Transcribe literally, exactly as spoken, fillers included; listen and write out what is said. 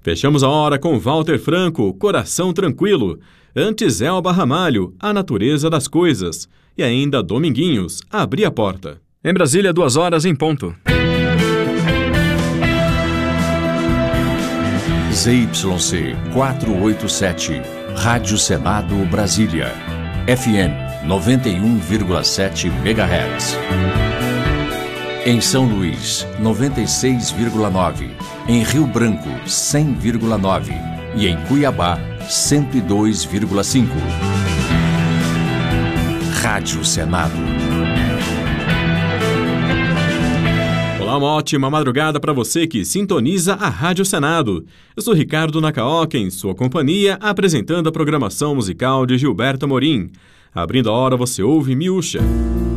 Fechamos a hora com Walter Franco, Coração Tranquilo. Antes Elba Ramalho, A Natureza das Coisas. E ainda Dominguinhos, Abri a Porta. Em Brasília, duas horas em ponto. Z Y C quatrocentos e oitenta e sete, Rádio Senado Brasília. F M noventa e um vírgula sete megahertz. Em São Luís, noventa e seis vírgula nove. Em Rio Branco, cem vírgula nove. E em Cuiabá, cento e dois vírgula cinco. Rádio Senado. Olá, uma ótima madrugada para você que sintoniza a Rádio Senado. Eu sou Ricardo Nakaoka, em sua companhia, apresentando a programação musical de Gilberto Amorim. Abrindo a hora, você ouve Miúcha.